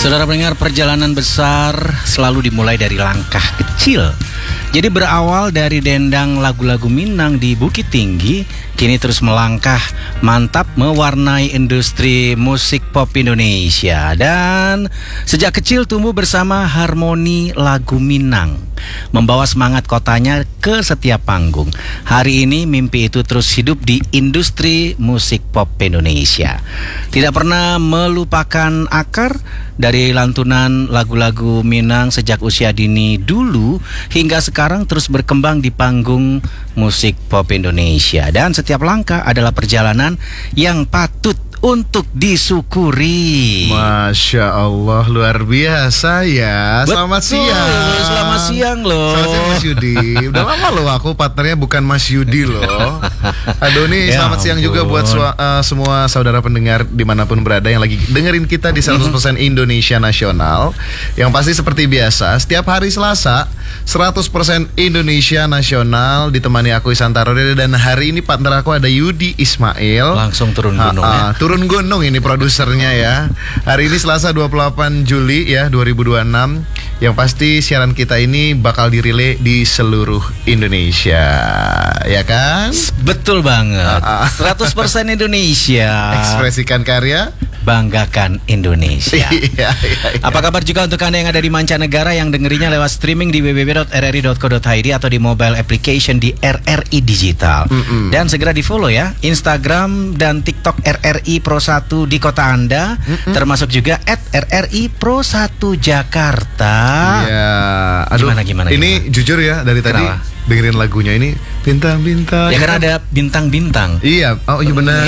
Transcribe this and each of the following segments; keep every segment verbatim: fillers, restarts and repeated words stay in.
Saudara pendengar, perjalanan besar selalu dimulai dari langkah kecil. Jadi berawal dari dendang lagu-lagu Minang di Bukit Tinggi, kini terus melangkah mantap mewarnai industri musik pop Indonesia. Dan sejak kecil tumbuh bersama harmoni lagu Minang, membawa semangat kotanya ke setiap panggung. Hari ini mimpi itu terus hidup di industri musik pop Indonesia. Tidak pernah melupakan akar dari lantunan lagu-lagu Minang sejak usia dini dulu hingga sekarang terus berkembang di panggung musik pop Indonesia. Dan setiap langkah adalah perjalanan yang patut untuk disyukuri. Masya Allah, luar biasa ya. Selamat Betul, siang. Selamat siang loh. Selamat siang Mas Yudi. Udah lama loh aku partnernya bukan Mas Yudi loh. Aduh nih, Ya selamat siang ampun. juga buat sua- uh, semua saudara pendengar dimanapun berada yang lagi dengerin kita di seratus persen Indonesia Nasional. Yang pasti seperti biasa, setiap hari Selasa seratus persen Indonesia Nasional ditemani aku Isantaro. Dan hari ini partner aku ada Yudi Ismail. Langsung turun gunung Ah, ah, ya. turun gunung ini produsernya ya. Hari ini Selasa dua puluh delapan Juli ya dua ribu dua puluh enam. Yang pasti siaran kita ini bakal dirilai di seluruh Indonesia, ya kan? Betul banget. Ah, ah. seratus persen Indonesia. Ekspresikan karya. Banggakan Indonesia. Iya, iya, iya. Apa kabar juga untuk Anda yang ada di mancanegara yang dengerinya lewat streaming di w w w dot r r i dot co dot i d atau di mobile application di R R I Digital. Mm-mm. Dan segera di follow ya Instagram dan TikTok R R I Pro satu di kota Anda. Mm-mm. Termasuk juga at R R I Pro satu Jakarta. Ya, aduh. Gimana, gimana, Ini jujur ya dari tadi Kenapa? dengerin lagunya ini bintang-bintang. Ya kan ada bintang-bintang. Iya, oh iya benar.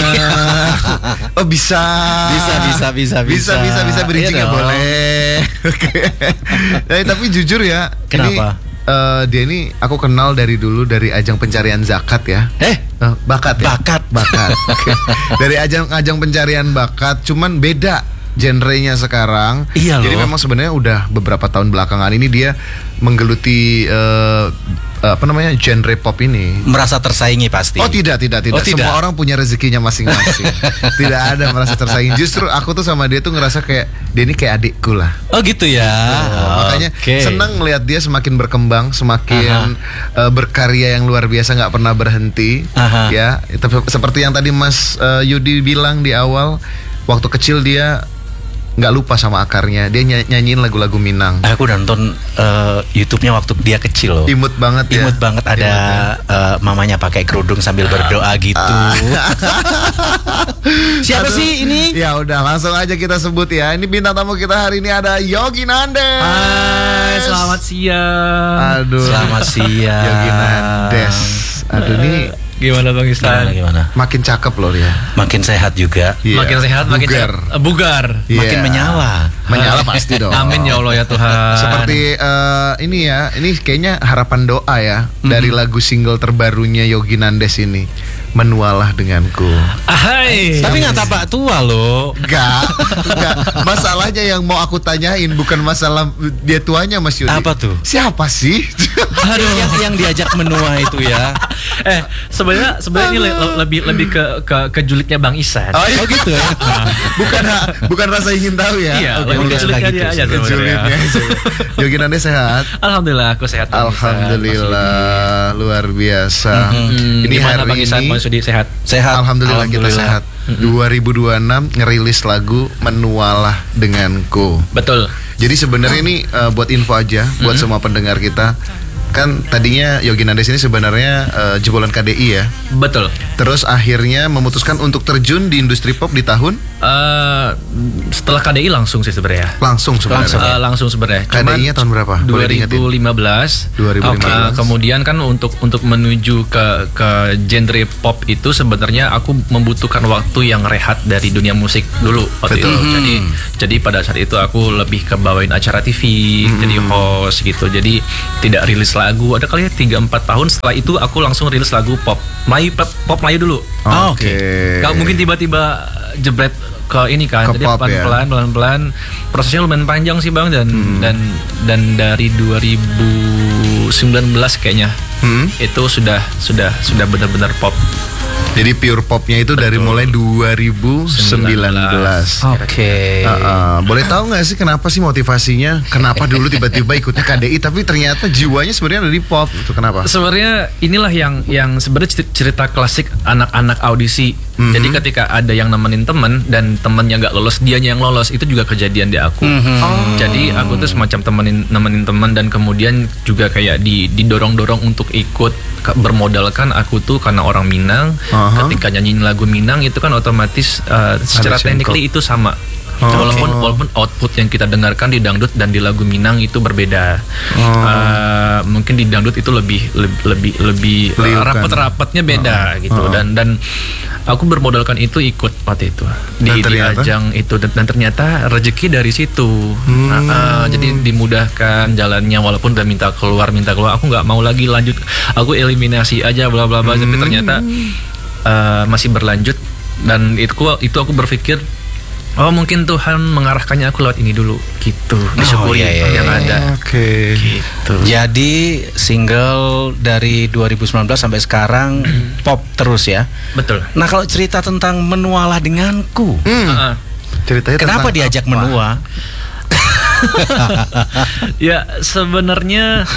Oh bisa. Bisa, bisa, bisa, Bisa, bisa. bisa, bisa bridging Iya ya dong. boleh. Oke. Eh, tapi jujur ya, Kenapa? ini eh, dia ini aku kenal dari dulu dari ajang pencarian zakat ya. Eh, Eh, bakat ya? Bakat. Bakat. Oke. Dari ajang-ajang pencarian bakat, cuman beda genrenya sekarang. Iya Jadi loh. memang sebenarnya udah beberapa tahun belakangan ini dia menggeluti eh, apa namanya genre pop ini. merasa tersaingi pasti. Oh tidak, tidak, tidak. Oh, tidak? Semua orang punya rezekinya masing-masing. Tidak ada merasa tersaing. Justru aku tuh sama dia tuh ngerasa kayak dia ini kayak adikku lah. Oh gitu ya. Oh, makanya Oke. senang melihat dia semakin berkembang, semakin uh, berkarya yang luar biasa, nggak pernah berhenti. Aha. Ya, itu seperti yang tadi Mas uh, Yudi bilang di awal, waktu kecil dia nggak lupa sama akarnya. Dia ny- nyanyiin lagu-lagu Minang. Aku udah nonton uh, YouTube-nya waktu dia kecil loh. Imut banget ya. Imut banget, ada Imut ya. uh, mamanya pakai kerudung sambil berdoa gitu. Siapa Aduh. sih ini? Ya udah langsung aja kita sebut ya. Ini bintang tamu kita hari ini ada Yogi Nandes. Hai, selamat siang. Aduh. Selamat siang. Yogi Nandes. Aduh ini Gimana Bang Gimana Istan? gimana? makin cakep loh dia. Makin sehat juga, Iya. Makin sehat, makin bugar. sehat. Eh, bugar. Iya. makin menyala. Menyala pasti dong. Amin ya Allah ya Tuhan. Seperti eh, ini ya, ini kayaknya harapan doa ya Mhm. dari lagu single terbarunya Yogi Nandes ini, Menualah Denganku. Ahai. Tapi nggak tapak tua loh. Enggak, enggak. Masalahnya yang mau aku tanyain bukan masalah dia tuanya Mas Yudi. Apa tuh? Siapa sih? Aduh, yang, yang diajak menua itu ya. eh sebenarnya sebenarnya ini le- le- lebih lebih ke ke ke julidnya Bang Isan. Oh, iya. gitu ya. bukan bukan rasa ingin tahu ya. Iya, Oke, lebih udah ke julidnya suka dia gitu aja sih. sebenarnya. Julidnya. Yogi Nandes sehat. Alhamdulillah aku sehat. Bang Isan, Mas Alhamdulillah, luar biasa. Yudi. Hmm, Ini gimana hari Bang Isan, ini Mas Yudi sehat? Sehat. Alhamdulillah, kita sehat. dua ribu dua puluh enam ngerilis lagu Menualah Denganku. Betul. Jadi sebenarnya ini uh, buat info aja buat semua pendengar kita. Kan tadinya Yogi Nandes ini sebenarnya uh, jebolan K D I ya. Betul. Terus akhirnya memutuskan untuk terjun di industri pop di tahun Eh setelah K D I langsung sih sebenarnya. langsung sebenarnya. Eh, langsung sebenarnya. K D I-nya tahun berapa? Boleh dua diingetin? ribu lima belas. dua ribu lima belas. Oke, kemudian kan untuk untuk menuju ke ke genre pop itu sebenarnya aku membutuhkan waktu yang rehat dari dunia musik dulu waktu Betul. itu. Jadi jadi pada saat itu aku lebih ke bawain acara T V, jadi host gitu. Jadi tidak rilis lagu. Ada kali ya tiga empat tahun setelah itu aku langsung rilis lagu pop. Melayu pop, pop Melayu dulu. Oh, Oke. Gak mungkin tiba-tiba jebret ke ini kan. Ke Jadi pop ya. pelan-pelan pelan-pelan prosesnya lumayan panjang sih Bang dan dan dan dari dua ribu sembilan belas kayaknya Hmm. itu sudah sudah sudah benar-benar pop. Jadi pure popnya itu dari mulai dua ribu sembilan belas. Oke. Uh, uh, boleh tahu nggak sih kenapa sih motivasinya? Kenapa dulu tiba-tiba ikutnya K D I tapi ternyata jiwanya sebenarnya ada di pop? Itu kenapa? Sebenarnya inilah yang yang sebenarnya cerita klasik anak-anak audisi. Mm-hmm. Jadi ketika ada yang nemenin temen dan temennya nggak lolos, dianya yang lolos, itu juga kejadian di aku. Mm-hmm. Oh. Jadi aku tuh semacam temenin nemenin temen dan kemudian juga kayak di didorong-dorong untuk ikut, bermodalkan aku tuh karena orang Minang. Uh-huh. Ketika nyanyiin lagu Minang itu kan otomatis uh, secara technically itu sama. Oh, walaupun okay. walaupun output yang kita dengarkan di dangdut dan di lagu Minang itu berbeda. Oh. Uh, mungkin di dangdut itu lebih lebih lebih, lebih uh, rapat-rapatnya beda oh. gitu. Oh. Dan dan aku bermodalkan itu ikut waktu itu di, di ajang itu dan, dan ternyata rezeki dari situ. Hmm. Uh, uh, jadi dimudahkan jalannya walaupun udah minta keluar minta keluar. Aku nggak mau lagi lanjut. Aku eliminasi aja bla bla bla. Hmm. Tapi ternyata uh, masih berlanjut dan itu itu aku berpikir. Oh mungkin Tuhan mengarahkannya aku lewat ini dulu gitu. Disyukuri oh, iya, iya, yang iya. ada. Oke. Okay. Gitu. Jadi single dari dua ribu sembilan belas sampai sekarang pop terus ya. Betul. Nah kalau cerita tentang Menualah Denganku, hmm. uh-uh. ceritanya kenapa diajak apa? Menua? Ya sebenarnya.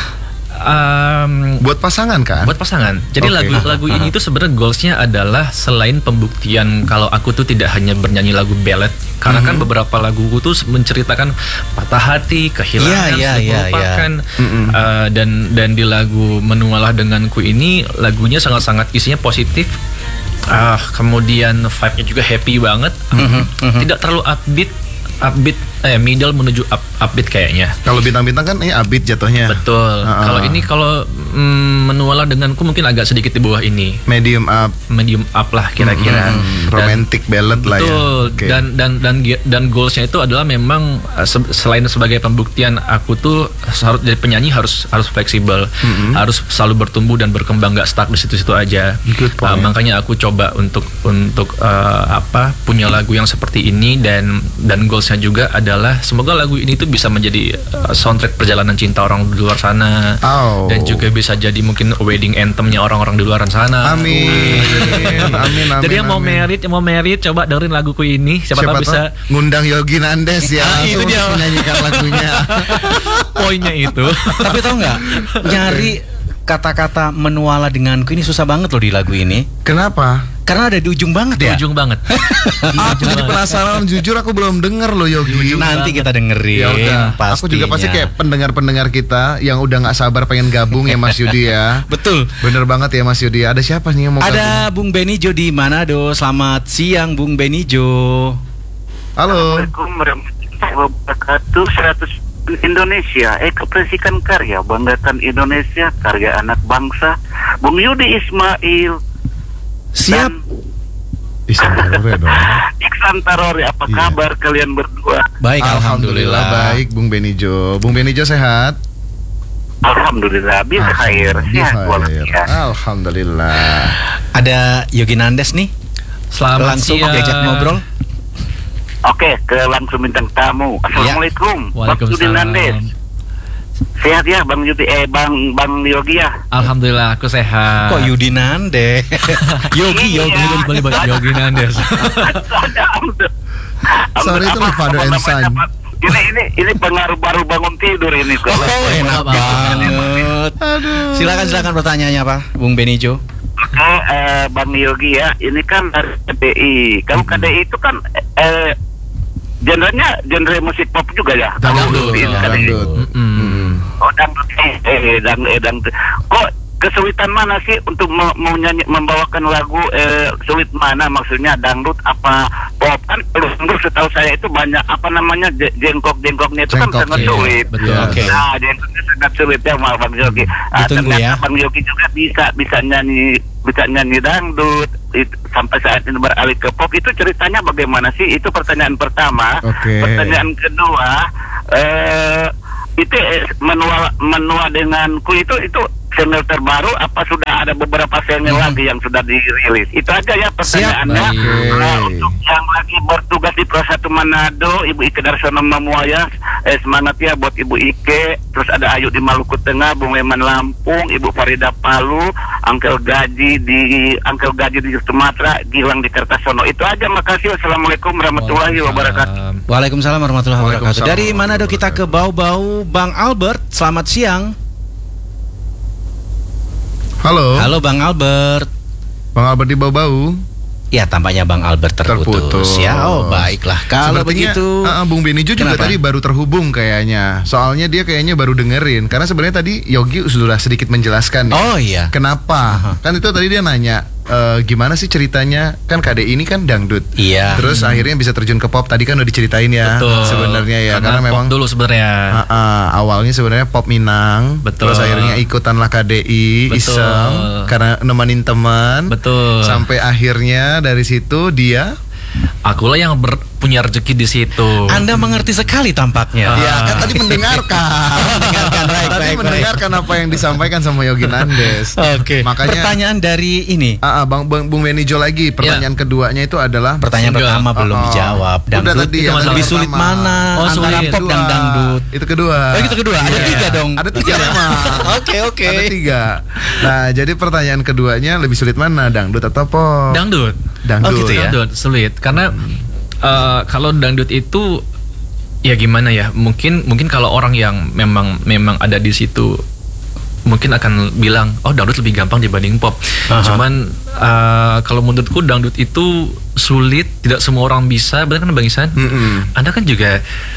Um, buat pasangan kan? Buat pasangan. Jadi okay. lagu-lagu ini tuh sebenarnya goalsnya adalah selain pembuktian kalau aku tuh tidak hanya bernyanyi lagu ballad, karena mm-hmm. kan beberapa laguku tuh menceritakan patah hati, kehilangan, yeah, yeah, melupakan, yeah, yeah. Mm-hmm. uh, dan dan di lagu Menualah Denganku ini lagunya sangat-sangat isinya positif. Ah, uh, kemudian vibe-nya juga happy banget, mm-hmm. Mm-hmm. tidak terlalu upbeat. Upbeat, eh middle menuju up, upbeat kayaknya. Kalau bintang-bintang kan ini upbeat jatuhnya. Betul. Uh-uh. Kalau ini kalau mm, Menualah Denganku mungkin agak sedikit di bawah ini. Medium up. Medium up lah kira-kira. Mm-hmm. Romantic ballad lah ya. Betul. Okay. Dan dan dan dan goalsnya itu adalah memang se- selain sebagai pembuktian aku tuh harus jadi penyanyi harus harus fleksibel, mm-hmm. harus selalu bertumbuh dan berkembang, nggak stuck di situ-situ aja. Good point. Uh, makanya aku coba untuk untuk uh, apa punya lagu yang seperti ini dan dan goalsnya juga adalah semoga lagu ini tuh bisa menjadi uh, soundtrack perjalanan cinta orang di luar sana. Oh. Dan juga bisa jadi mungkin wedding anthemnya orang-orang di luar sana. Amin. Amin. Amin. Amin. Jadi yang mau merit, yang mau merit coba dengerin laguku ini. Siapa, Siapa tahu bisa ngundang Yogi Nandes ya. Ah, itu dia menyanyikan lagunya. Poinnya itu. Tapi tahu nggak? Nyari kata-kata Menualah Denganku ini susah banget loh di lagu ini. Kenapa? Karena ada di ujung banget di ya. Ujung banget. Aku jadi penasaran, jujur aku belum denger loh Yogi. Nanti kita dengerin. Ya udah. Aku juga pasti kayak pendengar-pendengar kita yang udah nggak sabar pengen gabung ya Mas Yudi ya. Betul. Bener banget ya Mas Yudi. Ada siapa nih yang mau gabung? Ada Bung Benijo di Manado. Selamat siang Bung Benijo. Halo. Assalamualaikum warahmatullahi wabarakatuh. seratus Indonesia, ekspresikan karya, banggakan Indonesia, karya anak bangsa. Bung Yudi Ismail. Siap. Iksan Tarore dong. Iksan Tarore, apa iya. kabar kalian berdua? Baik, alhamdulillah. alhamdulillah baik, Bung Benijo. Bung Benijo sehat? Alhamdulillah, bil khair. Sehat walafiat. Alhamdulillah. Ada Yogi Nandes nih. Selamat langsung siang. diajak ngobrol. Oke, ke langsung bintang tamu. Assalamualaikum. Ya. Waalaikumsalam. Bang Yudi Nandes. Sehat ya Bang Yudi, eh Bang Bang Yogi ya. Alhamdulillah aku sehat. Kok Yudi Nandes? Yogi Iya. Yogi boleh boleh Yogi Nandes. Sorry itu lah father and son. Ini ini ini pengaruh baru bangun tidur ini kok. Oh, enak banget. Aduh. Silakan silakan pertanyaannya Pak, Bung Benijo. Oke, eh, Bang Yogi ya, ini kan dari K D I. Kalau K D I itu kan eh genrenya genre musik pop juga ya? Dangdut, K D I. dangdut. Oh dangdut, eh dang eh dangdut. Kok kesulitan mana sih untuk mau, mau nyanyi membawakan lagu eh, sulit mana maksudnya dangdut apa pop kan? Kalau dangdut setahu saya itu banyak apa namanya jengkok jengkoknya itu Jengkok, kan sangat iya. sulit. Betul. Oke. Nah jengkoknya sangat sulit ya maaf Bang Yogi. Ah, Ditunggu ternyata ya. Bang Yogi juga bisa bisa nyanyi bisa nyanyi dangdut. Itu, sampai saat ini beralih ke pop itu ceritanya bagaimana sih? Itu pertanyaan pertama. Oke. Pertanyaan kedua, eh, itu eh, menua menua denganku itu itu single terbaru apa sudah ada beberapa single Hmm. lagi yang sudah dirilis? Itu aja ya pertanyaannya. Baik. Nah, untuk yang lagi bertugas di Pro satu Manado, Ibu Ike Darsono Mamuaya, eh, semangat ya buat Ibu Ike. Terus ada Ayu di Maluku Tengah, Bung Leman Lampung, Ibu Farida Palu, Angkel Gaji di Angkel Gaji di Sumatera, Gilang di Kertasono. Itu aja, makasih. Wassalamualaikum warahmatullahi wabarakatuh. Waalaikumsalam warahmatullahi wabarakatuh. Waalaikumsalam Dari Manado kita ke Bau-Bau, Bang Albert. Selamat siang. Halo, Halo Bang Albert. Bang Albert di Bau-Bau. Ya, tampaknya Bang Albert terputus. Terputus. Ya, oh baiklah. Kalau Sepertinya, begitu, uh, uh, Bung Benijo juga Kenapa? tadi baru terhubung kayaknya. Soalnya dia kayaknya baru dengerin. Karena sebenarnya tadi Yogi sudah sedikit menjelaskan nih. oh iya. Kenapa? Kan itu tadi dia nanya e, gimana sih ceritanya? Kan K D I ini kan dangdut. Iya. Terus akhirnya bisa terjun ke pop. Tadi kan udah diceritain ya. Betul. Sebenarnya ya, karena, pop memang dulu sebenarnya. uh, uh, awalnya sebenarnya pop Minang. Betul. Terus akhirnya ikutanlah K D I Betul. iseng karena nemenin teman. Betul. Sampai akhirnya dari situ dia Akulah yang ber, punya rezeki di situ. Anda mengerti sekali tampaknya. ya kan tadi mendengarkan. Mendengarkan, baik, Tadi baik, mendengarkan apa yang disampaikan sama Yogi Nandes. Oke. Makanya Pertanyaan dari ini. Ah, ah, Bang, Bang Bung Benijo lagi. Pertanyaan keduanya itu adalah Pertanyaan Single. pertama belum Oh, oh. dijawab. Udah Dangdut tadi itu yang lebih pertama. sulit mana Oh, antara sulit. pop dan Kedua. dangdut? Itu kedua. Oh, itu kedua. Ada Iya. tiga dong. Ada tiga memang. Oke, oke. Ada tiga. Nah, jadi pertanyaan keduanya lebih sulit mana, dangdut atau pop? Dangdut. Dangdut. Oh, gitu ya? Dangdut sulit karena eh, kalau dangdut itu ya gimana ya? Mungkin mungkin kalau orang yang memang memang ada di situ mungkin akan bilang oh dangdut lebih gampang dibanding pop. Aha. Cuman eh, kalau menurutku dangdut itu sulit, tidak semua orang bisa. Benar kan Bang Isan? Mm-mm. Anda kan juga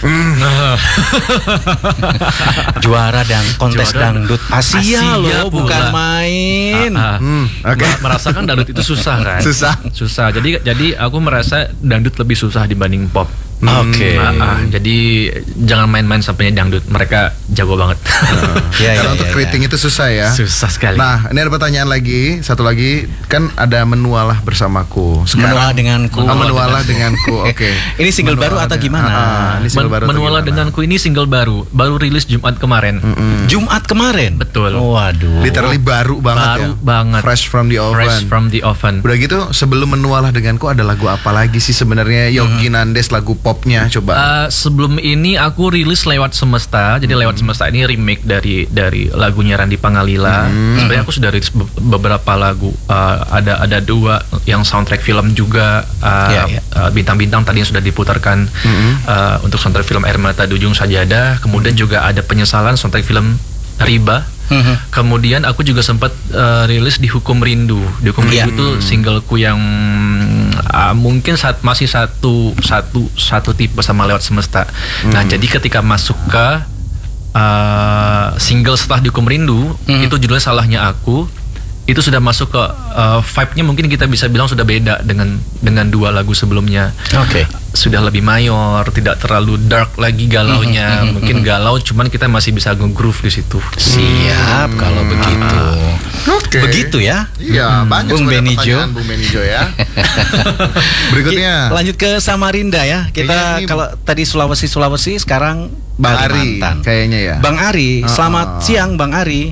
Juara dan kontes Juara dangdut Asia, Asia loh, pula. bukan main. Ah, ah. Hmm, oke. Ma- merasakan dangdut itu susah kan? Susah. Susah. Jadi jadi aku merasa dangdut lebih susah dibanding pop. Oke. Ah, ah. Jadi jangan main-main sampainya dangdut. Mereka jago banget. Ya, Karena ya, untuk ya, keriting itu susah ya. Susah sekali. Nah, ini ada pertanyaan lagi, satu lagi, kan ada menualah bersamaku. Menua denganku. Ah, menualah denganku. Oke. Ini single baru Menualah atau dengan- gimana? Ah, ah, ini single Men- baru atau Menualah gimana? denganku ini single baru, baru rilis Jumat kemarin. Jumat kemarin. Betul. Waduh. Literally baru banget Baru ya. banget. Fresh from the oven. Fresh from the oven. Udah gitu, sebelum menualah denganku ada lagu apa lagi sih sebenarnya Yogi Nandes lagu popnya coba? Uh, sebelum ini aku rilis lewat Semesta. Jadi lewat Semesta ini remake dari dari lagunya Randy Pangalila. Sebenarnya aku sudah rilis be- beberapa lagu. Uh, ada ada dua yang soundtrack film juga. Uh, Ya, ya. uh, Bintang-bintang tadi yang sudah diputarkan uh, untuk soundtrack film Air Mata di Ujung Sajadah. Kemudian juga ada Penyesalan soundtrack film Riba. Mhm. Kemudian aku juga sempat uh, rilis di Hukum Rindu. Di Hukum Iya. Rindu tuh singleku yang uh, mungkin saat masih satu satu satu tipe sama lewat Semesta. Nah, jadi ketika masuk ke uh, single setelah di Hukum Rindu, Mhm. itu judulnya Salahnya Aku. Itu sudah masuk ke uh, vibe-nya mungkin kita bisa bilang sudah beda dengan dengan dua lagu sebelumnya. Oke. Sudah lebih mayor, tidak terlalu dark lagi galaunya. Mungkin galau cuman kita masih bisa nge-groove di situ. Siap kalau begitu. Oke. Begitu ya. Iya, banyak Bung sebenarnya Benijo. pertanyaan Bung Benijo ya. Berikutnya Ki- Lanjut ke Samarinda ya. Kita Kayaknya ini- kalau tadi Sulawesi Sulawesi sekarang Bang Ari Kalimantan. kayaknya ya. Bang Ari, Uh-uh. selamat siang Bang Ari.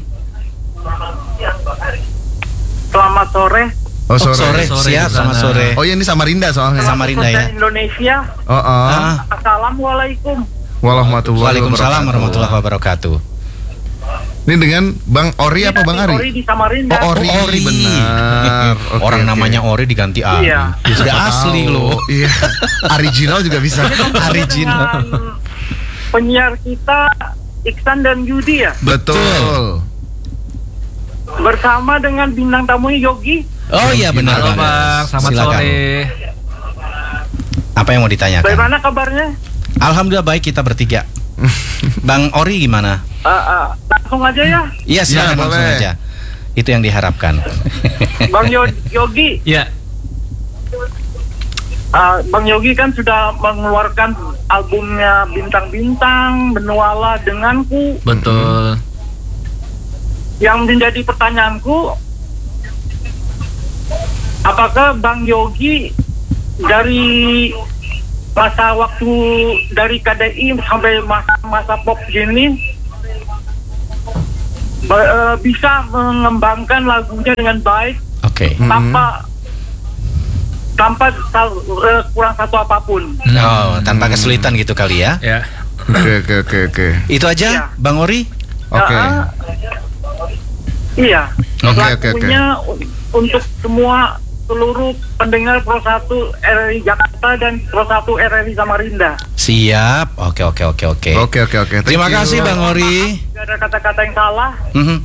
Selamat sore. Oh, sore. sore, Sore siap di sama sana. sore. Oh, iya ini Samarinda soalnya. Samarinda ya. Indonesia. Oh, oh. Ah, Assalamualaikum. Warahmatullahi Waalaikumsalam wabarakatuh. warahmatullahi wabarakatuh. Ini dengan Bang Ori apa Bang Ari? Ori di Samarinda. Oh, Ori, Oh, Ori. benar. Oke, Orang oke. namanya Ori diganti Ari. Iya. Ya, sudah asli Tahu. loh. Iya. Original juga bisa. Original. Dengan penyiar kita Iksan dan Yudi ya. Betul. Bersama dengan bintang tamunya Yogi. Oh iya benar Halo banget. Bang, selamat Silakan. sore. Apa yang mau ditanyakan? Bagaimana kabarnya? Alhamdulillah baik, kita bertiga. Bang Ori gimana? Ah, ah, langsung aja ya. Iya silakan Ya, langsung boleh. aja. Itu yang diharapkan. Bang Yo- Yogi, Ya, ah, Bang Yogi kan sudah mengeluarkan albumnya Bintang-Bintang, Menualah Denganku. betul. Yang menjadi pertanyaanku, apakah Bang Yogi dari masa waktu dari K D I sampai masa, masa pop gini ba- eh, bisa mengembangkan lagunya dengan baik Oke. tanpa tanpa sal- eh, kurang satu apapun. Oh, tanpa kesulitan gitu kali ya. Ya. Oke oke oke oke. Itu aja, Ya. Bang Ori. Oke. Ah, iya. Oke, oke, oke. Lagunya u- untuk semua seluruh pendengar Pro satu R R I Jakarta dan Pro satu R R I Samarinda. Siap. Oke oke oke oke. Oke oke oke. Thank Terima you. kasih Bang Ori. Jika ada kata-kata yang salah, Mhm.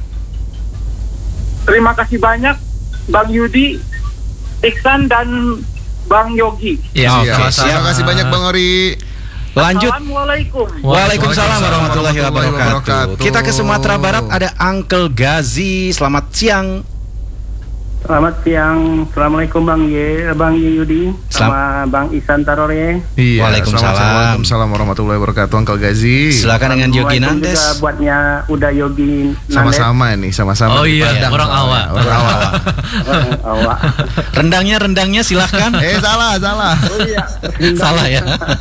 terima kasih banyak Bang Yudi, Iksan dan Bang Yogi. Ya, Oke, Siap. sama-sama. Terima kasih banyak Bang Ori. Lanjut. Assalamualaikum. Waalaikumsalam warahmatullahi wabarakatuh. wabarakatuh. Kita ke Sumatera Barat, ada Uncle Gazi. Selamat siang. Selamat siang, Assalamualaikum Bang Ye, Bang Yudi, sama Bang Ihsan Tarore. Iya. Waalaikumsalam. selamat- Waalaikumsalam warahmatullahi wabarakatuh Uncle Gazi. Silakan dengan Yogi Assalamualaikum Nandes. juga buatnya udah Yogi Nandes. Sama-sama nih, sama-sama. Oh di iya, Padang orang soalnya. awak. Orang awak. Awak. Rendangnya rendangnya silahkan. Eh salah, salah. Oh iya. Salah ya.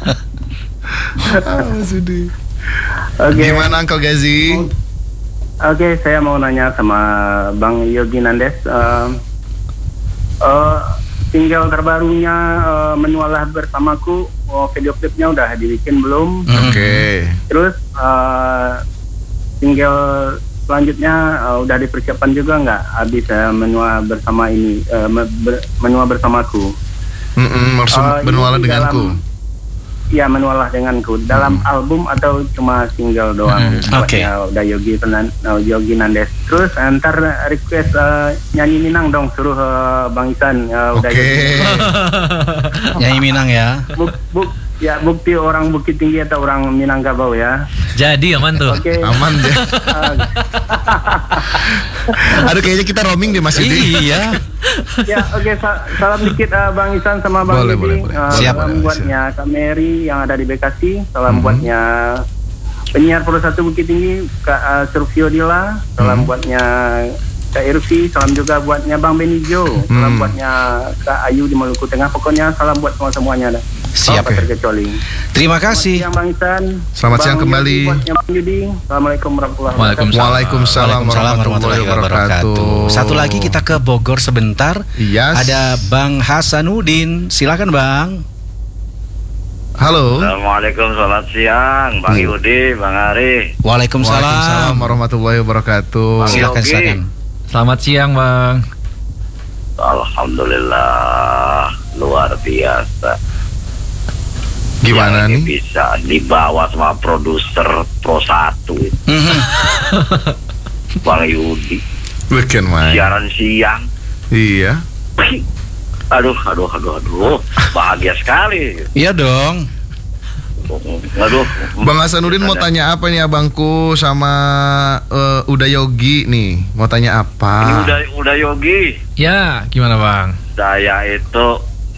Ah, sedih. Oke. Gimana Uncle Gazi? Oke, saya mau nanya sama Bang Yogi Nandes. eh, eh, single terbarunya eh, Menualah Bersamaku, oh, video klipnya udah dibikin belum? Oke. Terus eh, single selanjutnya eh, udah dipersiapkan juga nggak? Habis eh, Menua Bersama ini, eh, me- ber- Menua Bersamaku. Mm-mm, Maksud Eh, ini benualah denganku. dalam- Iya, Menualah Denganku. Dalam album atau cuma single doang? Hmm, oke. Buatnya udah Yogi Penan, uh, Yogi Nandes. Terus eh, ntar request eh, nyanyi Minang dong, suruh eh, Bang Ihsan. eh, udah Oke. Yogi. Nyanyi Minang ya. Buk, buk, ya bukti orang Bukit Tinggi atau orang Minangkabau ya. Jadi aman tuh. Oke. Aman deh. Eh, Aduh kayaknya kita roaming deh Mas Yudi. Iya. Ya, oke, sa- salam dikit eh, Bang Ihsan sama Bang Boleh, Yudi. boleh, boleh. Eh, Siap. Salam Boleh, buatnya Kak Mary yang ada di Bekasi. Salam Mhm. buatnya penyiar Pro satu Bukit Tinggi, Kak uh, Survio Dila. Salam Mhm. buatnya Kak Irvi. Salam juga buatnya Bang Benijo. Salam Mhm. buatnya Kak Ayu di Maluku Tengah. Pokoknya salam buat semua semuanya dah. Siap. Tanpa terkecuali. Terima Selamat kasih. siang Bang Ihsan. Selamat siang Bang kembali. Yudi, buatnya Bang Yudi. Assalamualaikum warahmatullahi wabarakatuh. Waalaikumsalam warahmatullahi wabarakatuh. Satu lagi kita ke Bogor sebentar. Yes. Ada Bang Hasanuddin. Silakan Bang. Halo. Assalamualaikum, selamat siang, Bang Hmm. Yudi, Bang Ari. Waalaikumsalam. Waalaikumsalam warahmatullahi wabarakatuh. Silakan Yogi. silakan. Selamat siang, Bang. Alhamdulillah, luar biasa. Gimana Yang ini nih? bisa dibawa sama produser Pro satu itu, Mhm. Bang Yudi. Bukan main. Siaran siang. Iya. Aduh, aduh, aduh, aduh. Bahagia sekali. Iya dong. Aduh. Bang Hasanuddin mau tanya apa nih abangku sama eh, Uda Yogi nih? Mau tanya Ini apa? udah udah Yogi. Ya, gimana, Bang? Saya itu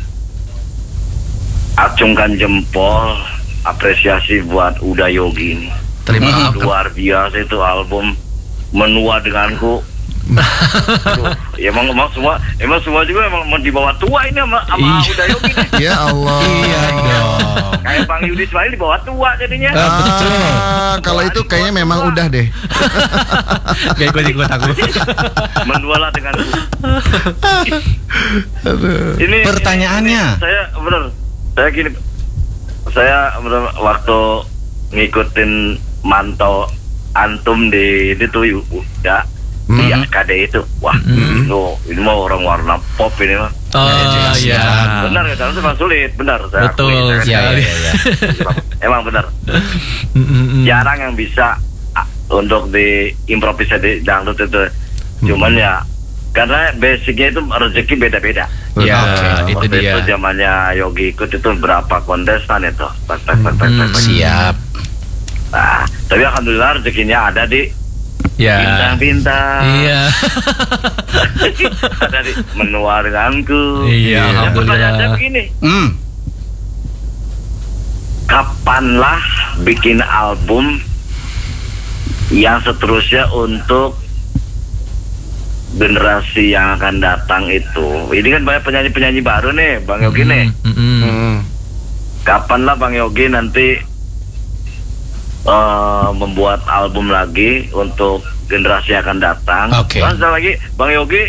acungkan jempol, apresiasi buat Uda Yogi ini. Terima Mhm. kasih. Luar biasa itu album Menua Denganku. Aduh, ya emang, emang semua emang semua juga emang mau dibawa tua ini sama, sama Iya. Uda Yogi nih. Ya Allah. Iya dong. Kayak Bang Yudi Ismail dibawa tua jadinya. Ah, betul. Ah, kalau itu kayaknya memang udah deh. Gak ikut-ikut aku. Menualah Denganku. Aduh. Ini Pertanyaannya. ini saya bener, saya gini, saya bener waktu ngikutin mantau antum di itu tuh udah Hmm. di S K D itu, wah, Hmm. loh, ini mah orang warna pop ini mah. Oh, iya. Benar ya, dalam itu memang sulit, benar. Saya Betul akui, saya- Iya, sekali. iya, iya. Emang benar. Mm-mm. Jarang yang bisa ah, untuk diimprovisasi di dangdut itu. Cuman ya karena basicnya itu rezeki beda-beda. Ya, Oke, itu Waktu dia. itu zamannya Yogi ikut itu berapa kontestan itu. Tak, tak, tak, tak, tak, tak. Siap. Nah, tapi alhamdulillah rezekinya ada di Ya. bintang-bintang. Iya. Ada di Menua Denganku. Iya, Nah, alhamdulillah. pertanyaan saya begini, Hmm. kapanlah bikin album yang seterusnya untuk generasi yang akan datang itu? Ini kan banyak penyanyi-penyanyi baru nih, Bang Yogi nih. Mm-mm. Hmm. Kapanlah Bang Yogi nanti eh, membuat album lagi untuk generasi akan datang. Oke. Dan sekali lagi Bang Yogi